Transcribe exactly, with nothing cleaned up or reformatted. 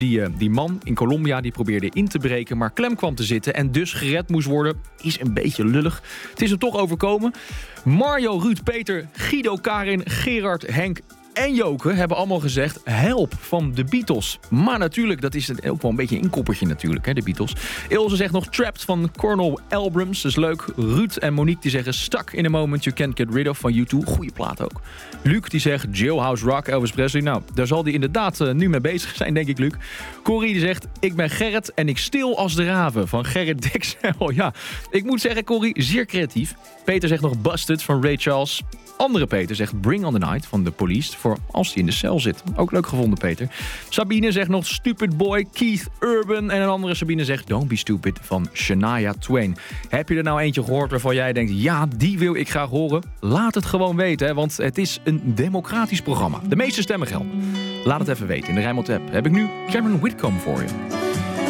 Die, uh, die man in Colombia die probeerde in te breken, maar klem kwam te zitten en dus gered moest worden. Is een beetje lullig. Het is hem toch overkomen. Mario, Ruud, Peter, Guido, Karin, Gerard, Henk en Joke hebben allemaal gezegd help van de Beatles. Maar natuurlijk, dat is ook wel een beetje een inkoppertje natuurlijk, hè, de Beatles. Ilse zegt nog Trapped van Cornel Elbrums. Dat is leuk. Ruud en Monique die zeggen Stuck in a Moment You Can't Get Rid Of van U twee. Goeie plaat ook. Luc die zegt Jailhouse Rock, Elvis Presley. Nou, daar zal hij inderdaad uh, nu mee bezig zijn, denk ik, Luc. Corrie die zegt ik ben Gerrit en ik stil als de raven van Gerrit Dexel. Ja, ik moet zeggen, Corrie, zeer creatief. Peter zegt nog Busted van Ray Charles. Andere Peter zegt Bring on the Night van The Police voor als hij in de cel zit. Ook leuk gevonden, Peter. Sabine zegt nog Stupid Boy, Keith Urban. En een andere Sabine zegt Don't Be Stupid van Shania Twain. Heb je er nou eentje gehoord waarvan jij denkt ja, die wil ik graag horen? Laat het gewoon weten, hè, want het is een democratisch programma. De meeste stemmen gelden. Laat het even weten in de Rijnmond app. Heb ik nu Cameron Whitcomb voor je.